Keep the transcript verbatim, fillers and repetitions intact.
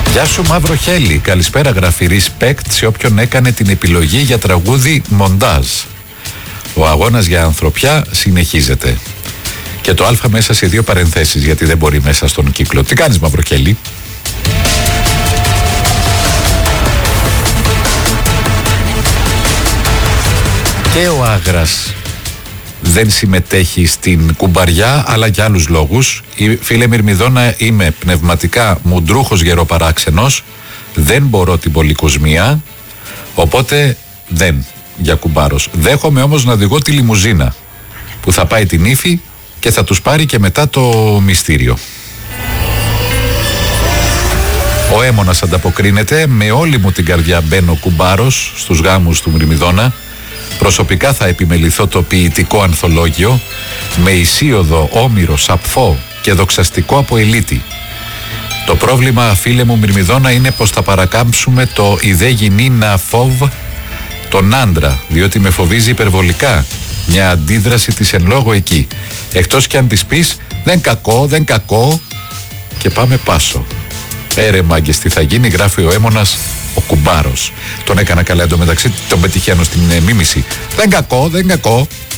Γεια σου Μαύρο Χέλη. Καλησπέρα, γράφει respect σε όποιον έκανε την επιλογή για τραγούδι μοντάζ. Ο αγώνας για ανθρωπιά συνεχίζεται. Και το α μέσα σε δύο παρενθέσεις, γιατί δεν μπορεί μέσα στον κύκλο. Τι κάνεις Μαύρο Χέλη? Και ο Άγρας δεν συμμετέχει στην κουμπαριά, αλλά για άλλους λόγους. Η φίλε Μυρμηδόνα, είμαι πνευματικά μουντρούχος γεροπαράξενος, δεν μπορώ την πολυκοσμία, οπότε δεν για κουμπάρος. Δέχομαι όμως να οδηγώ τη λιμουζίνα που θα πάει την Ήφη και θα τους πάρει και μετά το μυστήριο. Ο Έμονας ανταποκρίνεται, με όλη μου την καρδιά μπαίνω κουμπάρος στους γάμους του Μυρμηδόνα. Προσωπικά θα επιμεληθώ το ποιητικό ανθολόγιο με Ισίωδο, Όμηρο, Σαπφό και δοξαστικό από Ελίτη. Το πρόβλημα, φίλε μου Μυρμηδόνα, είναι πως θα παρακάμψουμε το «Ιδέ γινή να φόβ» τον άντρα, διότι με φοβίζει υπερβολικά μια αντίδραση της εν λόγω εκεί. Εκτός κι αν της πεις «δεν κακό, δεν κακό» και πάμε πάσο. Έρε μάγκες, τι θα γίνει, γράφει ο Έμονας, ο κουμπάρος. Τον έκανα καλά εντωμεταξύ, τον πετυχαίνω στην ε, μίμηση. Δεν κακό, δεν κακό.